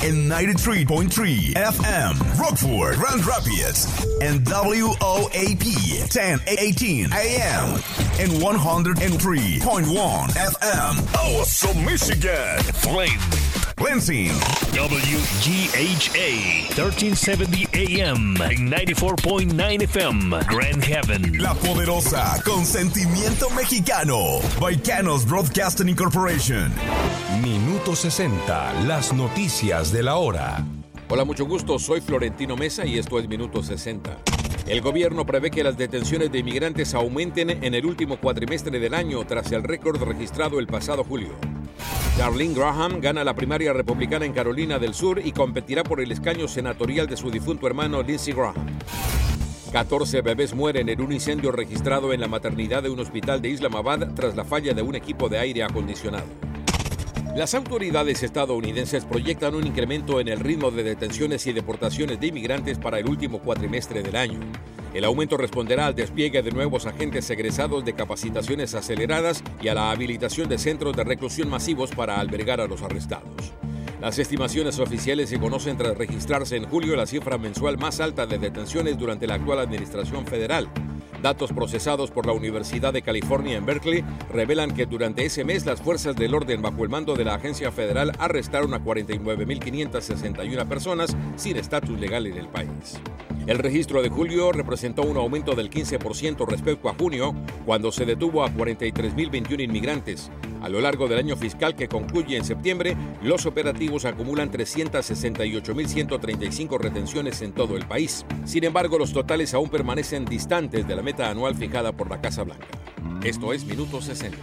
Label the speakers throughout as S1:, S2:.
S1: en 93.3 FM, Rockford, Grand Rapids, and WOAP 1018 AM, and 103.1 FM, Awesome Michigan, Flint, Lansing,
S2: WGHA 1370 AM, 94.9 FM, Grand Haven,
S1: La Poderosa, con sentimiento mexicano, Baicanos Broadcasting Incorporation.
S3: Minuto 60, las noticias de la hora.
S4: Hola, mucho gusto, soy Florentino Mesa y esto es Minuto 60. El gobierno prevé que las detenciones de inmigrantes aumenten en el último cuatrimestre del año tras el récord registrado el pasado julio. Darlene Graham gana la primaria republicana en Carolina del Sur y competirá por el escaño senatorial de su difunto hermano Lindsey Graham. 14 bebés mueren en un incendio registrado en la maternidad de un hospital de Islamabad tras la falla de un equipo de aire acondicionado. Las autoridades estadounidenses proyectan un incremento en el ritmo de detenciones y deportaciones de inmigrantes para el último cuatrimestre del año. El aumento responderá al despliegue de nuevos agentes egresados de capacitaciones aceleradas y a la habilitación de centros de reclusión masivos para albergar a los arrestados. Las estimaciones oficiales se conocen tras registrarse en julio la cifra mensual más alta de detenciones durante la actual administración federal. Datos procesados por la Universidad de California en Berkeley revelan que durante ese mes las fuerzas del orden bajo el mando de la agencia federal arrestaron a 49.561 personas sin estatus legal en el país. El registro de julio representó un aumento del 15% respecto a junio, cuando se detuvo a 43.021 inmigrantes. A lo largo del año fiscal que concluye en septiembre, los operativos acumulan 368.135 retenciones en todo el país. Sin embargo, los totales aún permanecen distantes de la meta anual fijada por la Casa Blanca. Esto es Minuto 60.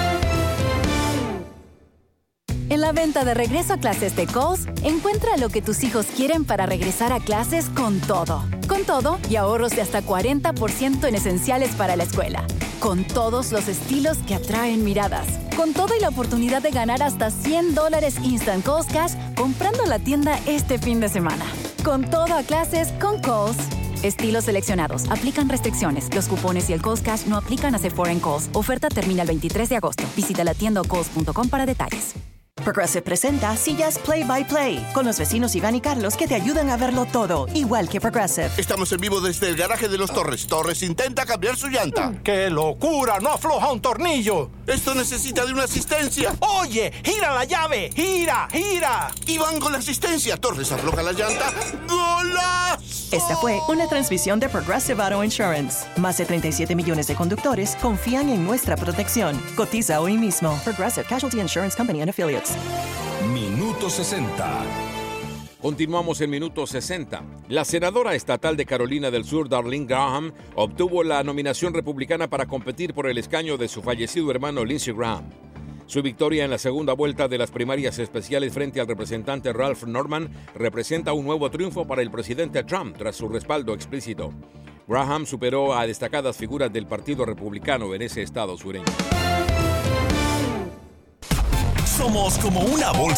S5: En la venta de regreso a clases de Kohl's, encuentra lo que tus hijos quieren para regresar a clases con todo. Con todo y ahorros de hasta 40% en esenciales para la escuela. Con todos los estilos que atraen miradas. Con todo y la oportunidad de ganar hasta $100 Instant Kohl's Cash comprando en la tienda este fin de semana. Con todo a clases con Kohl's. Estilos seleccionados. Aplican restricciones. Los cupones y el Kohl's Cash no aplican a Sephora en Kohl's. Oferta termina el 23 de agosto. Visita la tienda o kohls.com para detalles.
S6: Progressive presenta Sillas Play by Play, con los vecinos Iván y Carlos que te ayudan a verlo todo, igual que Progressive.
S7: Estamos en vivo desde el garaje de los Torres. Torres intenta cambiar su llanta.
S8: ¡Qué locura! ¡No afloja un tornillo!
S7: Esto necesita de una asistencia.
S8: ¡Oye! ¡Gira la llave! ¡Gira! ¡Gira!
S7: Iván con la asistencia. Torres afloja la llanta. ¡Golazo!
S6: Esta fue una transmisión de Progressive Auto Insurance. Más de 37 millones de conductores confían en nuestra protección. Cotiza hoy mismo. Progressive Casualty Insurance Company and Affiliates.
S3: Minuto 60.
S4: Continuamos en Minuto 60. La senadora estatal de Carolina del Sur, Darlene Graham, obtuvo la nominación republicana para competir por el escaño de su fallecido hermano Lindsey Graham. Su victoria en la segunda vuelta de las primarias especiales frente al representante Ralph Norman representa un nuevo triunfo para el presidente Trump tras su respaldo explícito. Graham superó a destacadas figuras del Partido Republicano en ese estado sureño.
S1: Somos como una bolsa